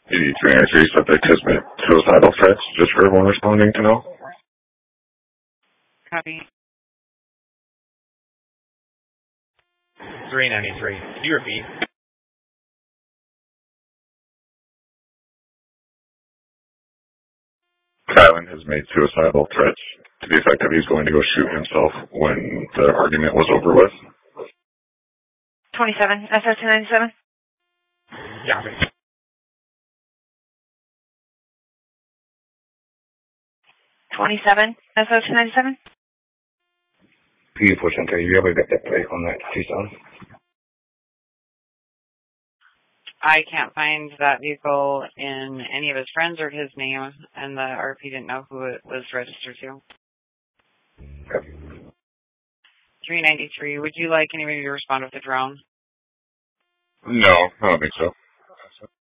8393 subject has been suicidal threats. Just for everyone responding to know. Copy. 393. Can you repeat? Kylan has made suicidal threats to the effect that he's going to go shoot himself when the argument was over with. 27, SO297. Copy. 27, SO297. P410, are you able to get that plate on that Tucson? I can't find that vehicle in any of his friends or his name, and the RP didn't know who it was registered to. 393, would you like anybody to respond with a drone? No, I don't think so.